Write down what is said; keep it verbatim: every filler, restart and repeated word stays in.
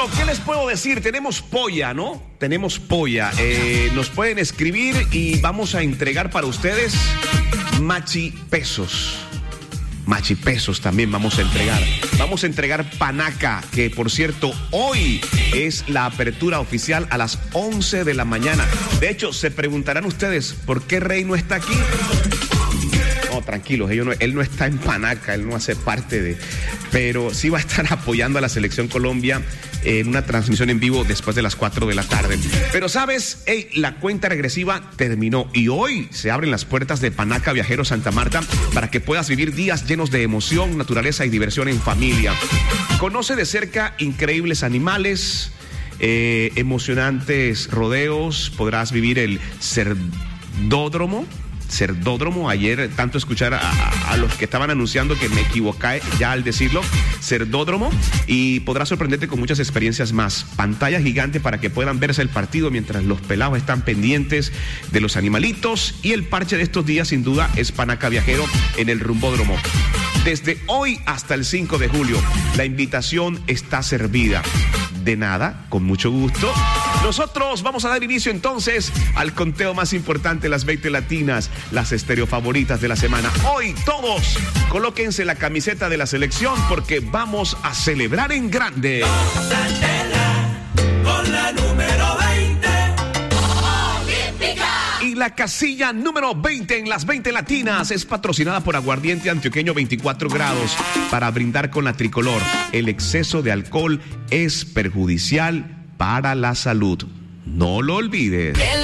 Bueno, ¿qué les puedo decir? Tenemos polla, ¿no? Tenemos polla. Eh, nos pueden escribir y vamos a entregar para ustedes machipesos. Machipesos también vamos a entregar. Vamos a entregar panaca, que por cierto, hoy es la apertura oficial a las once de la mañana. De hecho, se preguntarán ustedes, ¿por qué Rey no está aquí? No, tranquilos, él no, él no está en panaca, él no hace parte de... Pero sí va a estar apoyando a la Selección Colombia en una transmisión en vivo después de las cuatro de la tarde. Pero sabes, hey, la cuenta regresiva terminó y hoy se abren las puertas de Panaca Viajero Santa Marta para que puedas vivir días llenos de emoción, naturaleza y diversión en familia. Conoce de cerca increíbles animales, eh, emocionantes rodeos, podrás vivir el cerdódromo. Cerdódromo, ayer tanto escuchar a, a, a los que estaban anunciando que me equivoqué ya al decirlo, Cerdódromo, y podrás sorprenderte con muchas experiencias más. Pantalla gigante para que puedan verse el partido mientras los pelados están pendientes de los animalitos, y el parche de estos días sin duda es Panaca Viajero en el Rumbódromo. Desde hoy hasta el cinco de julio, la invitación está servida. De nada, con mucho gusto. Nosotros vamos a dar inicio entonces al conteo más importante, las veinte latinas, las estéreo favoritas de la semana. Hoy todos colóquense la camiseta de la selección porque vamos a celebrar en grande. Con la número veinte. Olímpica. Y la casilla número veinte en las veinte latinas es patrocinada por Aguardiente Antioqueño veinticuatro grados para brindar con la tricolor. El exceso de alcohol es perjudicial para la salud. No lo olvides.